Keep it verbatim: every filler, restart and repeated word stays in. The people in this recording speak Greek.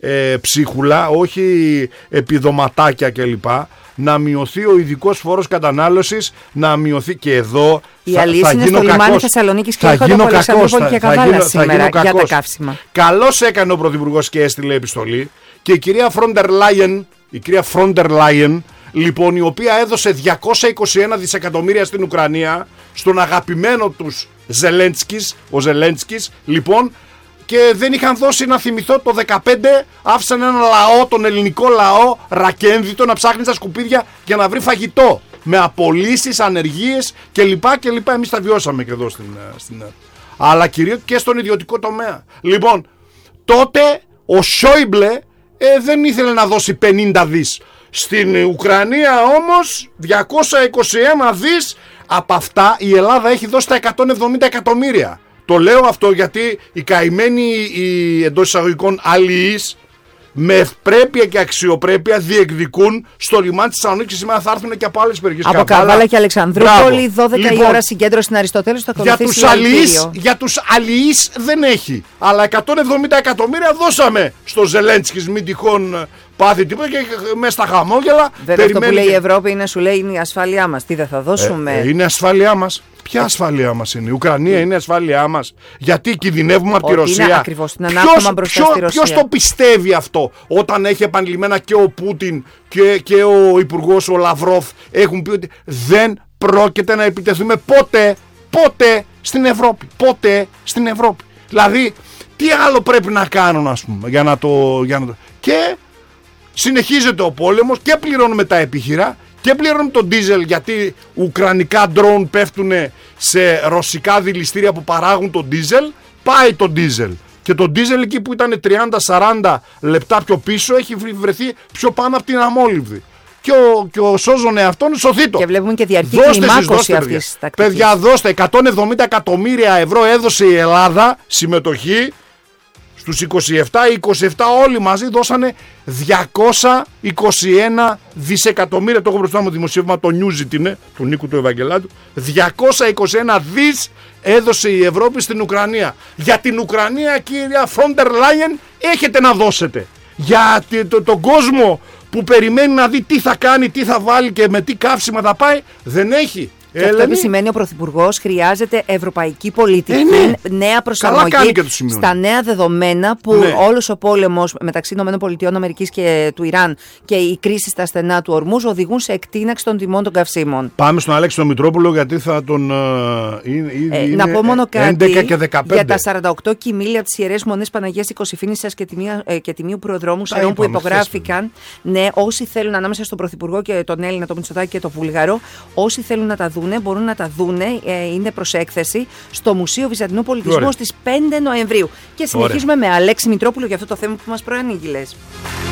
ε, ψίχουλα, όχι επιδοματάκια κλπ. Να μειωθεί ο ειδικός φόρος κατανάλωσης, να μειωθεί και εδώ. Η αλήθεια είναι στο λιμάνι Θεσσαλονίκης και έρχονται από Αλεξανδρούπολη και Καβάλα σήμερα για τα καύσιμα. Καλώς έκανε ο Πρωθυπουργός και έστειλε επιστολή. Και η κυρία Φρόντερ Λάιεν, η κυρία Φρόντερ Λάιεν, λοιπόν, η οποία έδωσε διακόσια είκοσι ένα δισεκατομμύρια στην Ουκρανία, στον αγαπημένο τους Ζελένσκις, ο Ζελένσκις, λοιπόν, και δεν είχαν δώσει, να θυμηθώ, το δεκαπέντε άφησαν ένα λαό, τον ελληνικό λαό, ρακένδυτο, να ψάχνει στα σκουπίδια για να βρει φαγητό. Με απολύσεις, ανεργίες κλπ. κλπ. Εμείς τα βιώσαμε και εδώ στην, στην... Αλλά κυρίως και στον ιδιωτικό τομέα. Λοιπόν, τότε ο Σόιμπλε ε, δεν ήθελε να δώσει πενήντα δις. Στην Ουκρανία όμως διακόσια είκοσι ένα δις, από αυτά η Ελλάδα έχει δώσει τα εκατόν εβδομήντα εκατομμύρια. Το λέω αυτό γιατί οι καημένοι, οι εντός εισαγωγικών αλληλείς, με ευπρέπεια και αξιοπρέπεια διεκδικούν στο λιμάνι της Θεσσαλονίκης. Σήμερα θα έρθουν και από άλλες περιοχές. Από Καβάλα και Αλεξανδρούπολη, δώδεκα λοιπόν, η ώρα συγκέντρωση στην Αριστοτέλους. Θα ακολουθήσει για τους αλληλείς, για τους αλληλείς δεν έχει. Αλλά εκατόν εβδομήντα εκατομμύρια δώσαμε στο Ζελένσκις, μην τυχόν πάθει τίποτα, και μέσα στα χαμόγελα. Βέβαια, αυτό που λέει η Ευρώπη είναι, σου λέει, είναι η ασφάλειά μας. Τι δεν θα δώσουμε. Ε, ε, είναι ασφάλειά μας. Ποια ασφάλειά μας είναι? Η Ουκρανία είναι ασφάλειά μας? Γιατί κινδυνεύουμε από τη Ρωσία? Είναι ακριβώς την ανάπτυμα μπροστά στη Ρωσία. Ποιος το πιστεύει αυτό, όταν έχει επανειλημμένα και ο Πούτιν και, και ο Υπουργός ο Λαυρόφ έχουν πει ότι δεν πρόκειται να επιτεθούμε ποτέ, ποτέ στην Ευρώπη. Ποτέ στην Ευρώπη. Δηλαδή, τι άλλο πρέπει να κάνουν, ας πούμε, για να το... Για να το... Και συνεχίζεται ο πόλεμος και πληρώνουμε τα επιχειρά και πληρώνουμε τον ντίζελ, γιατί ουκρανικά ντρόουν πέφτουν σε ρωσικά δηληστήρια που παράγουν τον ντίζελ. Πάει το ντίζελ. Και το ντίζελ εκεί που ήταν τριάντα σαράντα λεπτά πιο πίσω έχει βρεθεί πιο πάνω από την αμόλυβδη. Και ο, και ο σώζον εαυτόν σωθεί το. Και βλέπουμε και διαρκή κλιμάκωση αυτής της τακτικής. Παιδιά, δώστε, εκατόν εβδομήντα εκατομμύρια ευρώ έδωσε η Ελλάδα συμμετοχή. Στους είκοσι επτά, οι είκοσι επτά όλοι μαζί δώσανε διακόσια είκοσι ένα δισεκατομμύρια. Το έχω μπροστά μου δημοσίευμα, το Newsit είναι, του Νίκου του Ευαγγελάτου. διακόσια είκοσι ένα δις έδωσε η Ευρώπη στην Ουκρανία. Για την Ουκρανία, κυρία Φρόντερ Λάιεν, έχετε να δώσετε. Για το, τον κόσμο που περιμένει να δει τι θα κάνει, τι θα βάλει και με τι καύσιμα θα πάει, δεν έχει. Και αυτό επισημαίνει ο Πρωθυπουργός, χρειάζεται ευρωπαϊκή πολιτική, ε, ναι. νέα προσαρμογή στα νέα δεδομένα που ναι. όλος ο πόλεμος μεταξύ ΗΠΑ και του Ιράν και η κρίση στα στενά του Ορμούζ οδηγούν σε εκτείναξη των τιμών των καυσίμων. Πάμε στον Αλέξη τον Μητρόπουλο, γιατί θα τον... Ε, ε, να πω μόνο κάτι έντεκα και δεκαπέντε. Για τα σαράντα οκτώ κοιμήλια από τις Ιερές Μονές Παναγίας Οικοσυφήνισσας και, ε, και Τιμίου Προδρόμου Σαρών που υπογράφηκαν. Ναι, όσοι θέλουν, ανάμεσα στον Πρωθυπουργό και τον Έλληνα, τον Μητσοτάκη και τον Βούλγαρο, όσοι θέλουν να τα δουν, μπορούν να τα δούνε, ε, είναι προς έκθεση στο Μουσείο Βυζαντινού Πολιτισμού στις πέντε Νοεμβρίου. Και συνεχίζουμε Ωραία. με Αλέξη Μητρόπουλο για αυτό το θέμα που μας προανήγγειλες.